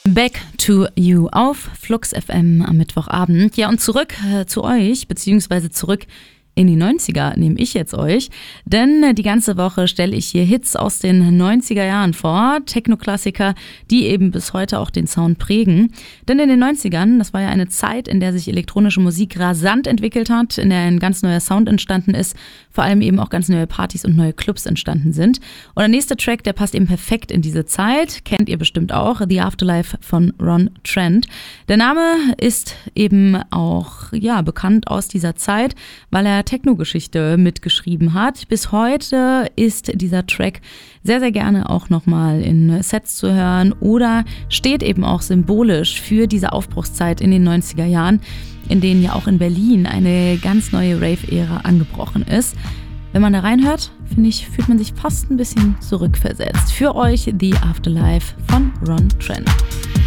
Back to You auf Flux FM am Mittwochabend. Ja, und zurück zu euch, beziehungsweise zurück in die 90er nehme ich jetzt euch, denn die ganze Woche stelle ich hier Hits aus den 90er Jahren vor, Techno-Klassiker, die eben bis heute auch den Sound prägen. Denn in den 90ern, das war ja eine Zeit, in der sich elektronische Musik rasant entwickelt hat, in der ein ganz neuer Sound entstanden ist, vor allem eben auch ganz neue Partys und neue Clubs entstanden sind. Und der nächste Track, der passt eben perfekt in diese Zeit, kennt ihr bestimmt auch, The Afterlife von Ron Trent. Der Name ist eben auch bekannt aus dieser Zeit, weil er Techno-Geschichte mitgeschrieben hat. Bis heute ist dieser Track sehr, sehr gerne auch nochmal in Sets zu hören oder steht eben auch symbolisch für diese Aufbruchszeit in den 90er Jahren, in denen ja auch in Berlin eine ganz neue Rave-Ära angebrochen ist. Wenn man da reinhört, finde ich, fühlt man sich fast ein bisschen zurückversetzt. Für euch The Afterlife von Ron Trent.